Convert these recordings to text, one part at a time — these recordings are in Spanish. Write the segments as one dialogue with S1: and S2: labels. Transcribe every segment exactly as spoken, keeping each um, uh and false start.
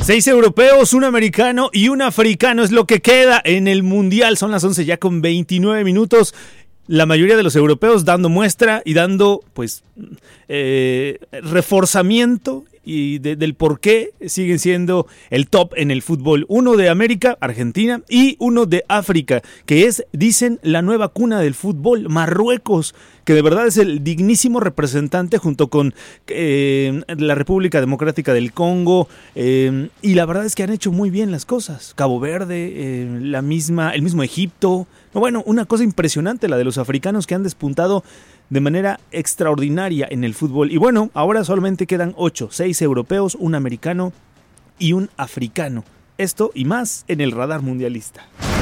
S1: Seis europeos, un americano y un africano es lo que queda en el Mundial. Son las once ya con veintinueve minutos. La mayoría de los europeos dando muestra y dando, pues, eh, reforzamiento y de, del por qué siguen siendo el top en el fútbol. Uno de América, Argentina, y uno de África, que es, dicen, la nueva cuna del fútbol, Marruecos, que de verdad es el dignísimo representante junto con eh, la República Democrática del Congo, eh, y la verdad es que han hecho muy bien las cosas. Cabo Verde, eh, la misma, el mismo Egipto. Bueno, una cosa impresionante la de los africanos que han despuntado de manera extraordinaria en el fútbol. Y bueno, ahora solamente quedan ocho, seis europeos, un americano y un africano. Esto y más en el Radar Mundialista.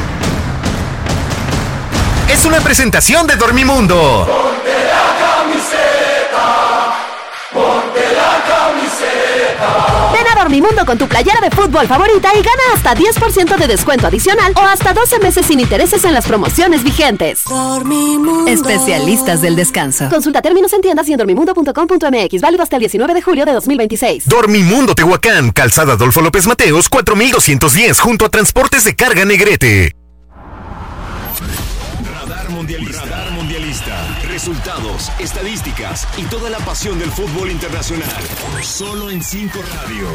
S2: Es una presentación de Dormimundo.
S3: Ponte la camiseta, ponte la camiseta.
S4: Ven a Dormimundo con tu playera de fútbol favorita y gana hasta diez por ciento de descuento adicional o hasta doce meses sin intereses en las promociones vigentes.
S5: Dormimundo.
S4: Especialistas del descanso. Consulta términos en tiendas y en dormimundo punto com punto m x. Válido hasta el diecinueve de julio de dos mil veintiséis.
S2: Dormimundo Tehuacán, Calzada Adolfo López Mateos, cuatro mil doscientos diez, junto a Transportes de Carga Negrete.
S6: Radar Mundialista. Radar Mundialista. Resultados, estadísticas y toda la pasión del fútbol internacional. Solo en cinco Radio.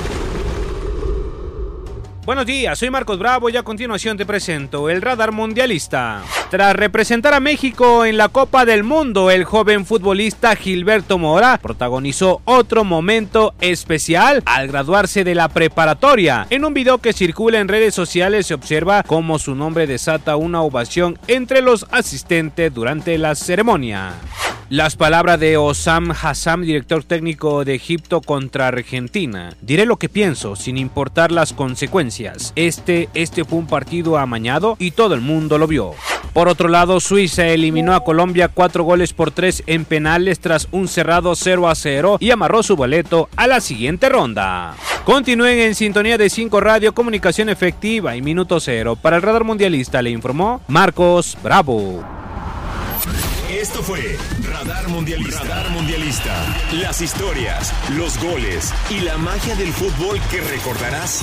S7: Buenos días, soy Marcos Bravo y a continuación te presento el Radar Mundialista. Tras representar a México en la Copa del Mundo, el joven futbolista Gilberto Mora protagonizó otro momento especial al graduarse de la preparatoria. En un video que circula en redes sociales se observa cómo su nombre desata una ovación entre los asistentes durante la ceremonia. Las palabras de Osam Hassam, director técnico de Egipto contra Argentina. Diré lo que pienso, sin importar las consecuencias. Este, este fue un partido amañado y todo el mundo lo vio. Por otro lado, Suiza eliminó a Colombia cuatro goles por tres en penales tras un cerrado cero a cero y amarró su boleto a la siguiente ronda. Continúen en sintonía de cinco Radio, comunicación efectiva y minuto cero. Para el Radar Mundialista le informó Marcos Bravo.
S6: Esto fue Radar Mundialista. Radar Mundialista. Las historias, los goles y la magia del fútbol que recordarás siempre.